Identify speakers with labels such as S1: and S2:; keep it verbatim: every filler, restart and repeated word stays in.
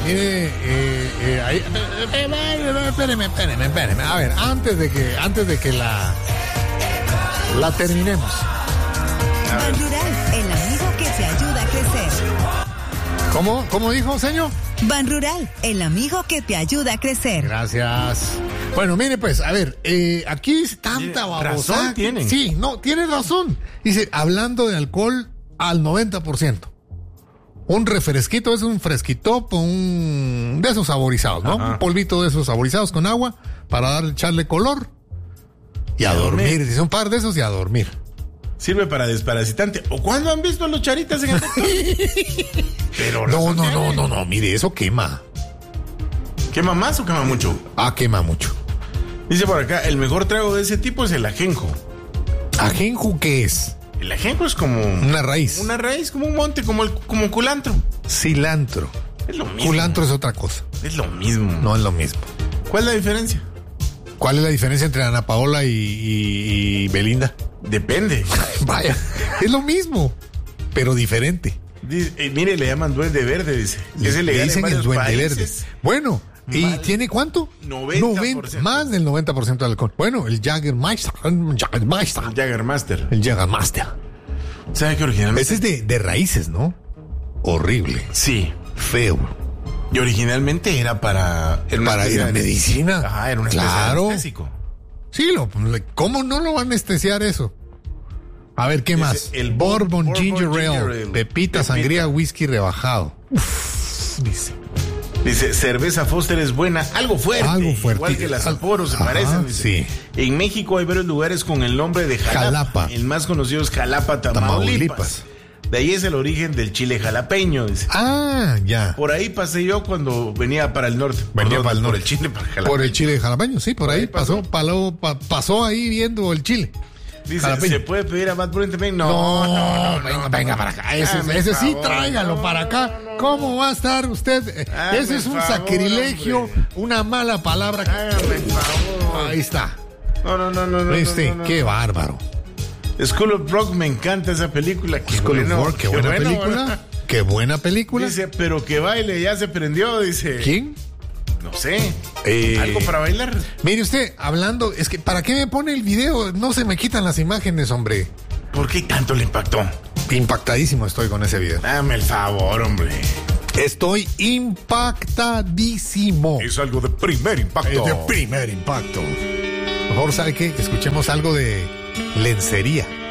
S1: mire, eh, eh, ahí, espéreme, espéreme, espéreme. A ver, antes de que, antes de que la, la terminemos.
S2: Banrural, el amigo que te ayuda a crecer.
S1: ¿Cómo, cómo dijo, señor?
S2: Banrural, el amigo que te ayuda a crecer.
S1: Gracias. Bueno, mire pues, a ver, eh, aquí es tanta babosa.
S3: Razón tienen.
S1: Sí, no, tiene razón. Dice, hablando de alcohol al noventa por ciento. Un refresquito, es un fresquito, un de esos saborizados, ¿no?
S3: Ajá.
S1: Un polvito de esos saborizados con agua para darle, echarle color y a,
S3: a
S1: dormir.
S3: dormir.
S1: Dice, un par de esos y a dormir.
S3: Sirve para desparasitante. ¿O cuándo han visto a los charitas en el Pero
S1: No,
S3: razón
S1: no, no,
S3: tienen.
S1: no, no, mire, eso quema.
S3: ¿Quema más o quema mucho?
S1: Ah, quema mucho.
S3: Dice por acá, el mejor trago de ese tipo es el ajenjo.
S1: ¿Ajenjo qué es?
S3: El ajenjo es como...
S1: Una raíz.
S3: Una raíz, como un monte, como el como culantro.
S1: Cilantro.
S3: Es lo mismo.
S1: Culantro es otra cosa.
S3: Es lo mismo.
S1: No es lo mismo.
S3: ¿Cuál es la diferencia?
S1: ¿Cuál es la diferencia entre Ana Paola y, y- y Belinda?
S3: Depende.
S1: Vaya, es lo mismo, pero diferente.
S3: Dice, eh, mire, le llaman duende verde, dice. Es
S1: Le
S3: ilegal
S1: dicen
S3: en
S1: el
S3: varios
S1: duende
S3: países.
S1: verde. Bueno, ¿y
S3: Mal.
S1: tiene cuánto?
S3: noventa por ciento.
S1: Más del noventa por ciento de alcohol. Bueno, el Jägermeister. El Jägermeister.
S3: El Jägermaster.
S1: El Jägermeister.
S3: ¿Sabe qué originalmente?
S1: Ese es de, de raíces, ¿no? Horrible.
S3: Sí.
S1: Feo.
S3: Y originalmente era para... Era una
S1: Para ir a
S3: especie de-
S1: medicina.
S3: Ajá, era una especie
S1: Claro.
S3: de anestésico.
S1: Sí, lo, ¿cómo no lo va a anestesiar eso? A ver, ¿qué
S3: Ese,
S1: más?
S3: el
S1: Bourbon,
S3: Bourbon
S1: Ginger,
S3: Ginger
S1: Ale,
S3: Ale.
S1: Pepita,
S3: Pepita.
S1: sangría, whisky rebajado. Uf, dice.
S3: Dice, cerveza Foster es buena, algo fuerte.
S1: Algo fuerte.
S3: Igual que las
S1: Al-
S3: Sapporo se
S1: Ajá,
S3: parecen. dice.
S1: sí.
S3: En México hay varios lugares con el nombre de Jalapa.
S1: Jalapa.
S3: El más conocido es Jalapa, Tamaulipas.
S1: Tamaulipas.
S3: De ahí es el origen del chile jalapeño, dice.
S1: Ah, ya.
S3: Por ahí pasé yo cuando venía para el norte.
S1: Venía
S3: Perdón,
S1: para el
S3: Por
S1: norte.
S3: el chile para Jalapa.
S1: Por el chile jalapeño, sí, por, ahí,
S3: ahí
S1: pasó,
S3: pasó.
S1: paló- pa- pasó ahí viendo el chile.
S3: Dice,
S1: jalapeño.
S3: ¿se puede pedir a Matt Brent también? No,
S1: No,
S3: no, no,
S1: venga,
S3: no,
S1: venga
S3: no.
S1: para acá. Ese,
S3: Hazme
S1: ese sí,
S3: favor,
S1: tráigalo
S3: no,
S1: para
S3: no,
S1: acá.
S3: no, no.
S1: ¿Cómo va a estar usted?
S3: Hazme
S1: Ese es un
S3: favor,
S1: sacrilegio,
S3: hombre.
S1: una mala palabra.
S3: Hágame favor.
S1: Ahí está.
S3: No, no, no, no, no.
S1: Este,
S3: no, no, no.
S1: qué bárbaro.
S3: School of Rock, me encanta esa película. Qué
S1: School of
S3: bueno,
S1: Rock, qué buena
S3: bueno,
S1: película.
S3: ¿verdad?
S1: Qué buena película.
S3: Dice, pero que baile, ya se prendió, dice.
S1: ¿Quién?
S3: No sé.
S1: Eh,
S3: Algo para bailar.
S1: Mire usted, hablando, es que ¿para qué me pone el video? No se me quitan las imágenes, hombre.
S3: ¿Por qué tanto le impactó?
S1: Impactadísimo estoy con ese video.
S3: Dame el favor, hombre.
S1: Estoy impactadísimo.
S3: Es algo de primer impacto.
S1: Es de primer impacto. Mejor, ¿sabe qué? Escuchemos algo de lencería.